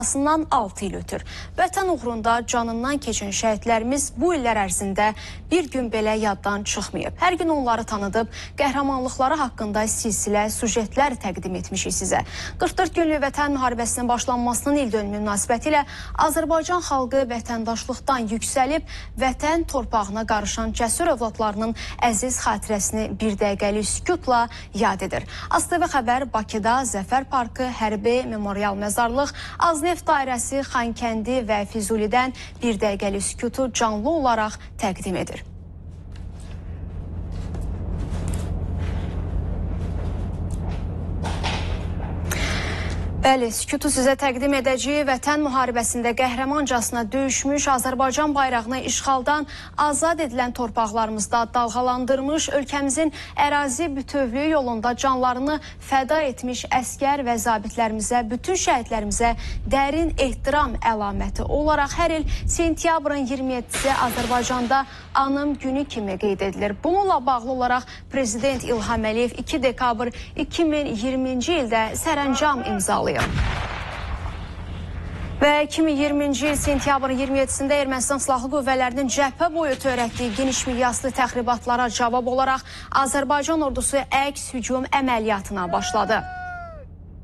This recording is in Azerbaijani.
6 il ötür. Vətən uğrunda canından keçən şəhidlərimiz bu illər ərzində bir gün belə yaddan çıxmayıb. Hər gün onları tanıdıb, qəhrəmanlıqları haqqında silsilə sujetlər təqdim etmişik sizə. 44 günlük vətən müharibəsinin başlanmasının ildönümü münasibətilə Azərbaycan xalqı vətəndaşlıqdan yüksəlib, vətən torpağına qarışan cəsur övladlarının əziz xatirəsini bir dəqiqəlik sükutla yad edir. ASTV Xəbər Bakıda Zəfər Parkı, Hərbi Memorial Məzarlıq, Azneft dairəsi, Xankəndi və Füzulidən bir dəqiqəlik sükutu canlı olaraq təqdim edir. Bəli, sükutu sizə təqdim edəcəyik. Vətən müharibəsində qəhrəmancasına döyüşmüş, Azərbaycan bayrağını işğaldan azad edilən torpaqlarımızda dalğalandırmış, ölkəmizin ərazi bütövlüyü yolunda canlarını fəda etmiş əskər və zabitlərimizə, bütün şəhidlərimizə dərin ehtiram əlaməti olaraq hər il sentyabrın 27-si Azərbaycanda Anım Günü kimi qeyd edilir. Bununla bağlı olaraq Prezident İlham Əliyev 2 dekabr 2020-ci ildə sərəncam imzalayıb. Və 2020-ci il sentyabrın 27-sində Ermənistan Silahlı Qüvvələrinin cəbhə boyu törətdiyi geniş miqyaslı təxribatlara cavab olaraq Azərbaycan ordusu əks hücum əməliyyatına başladı.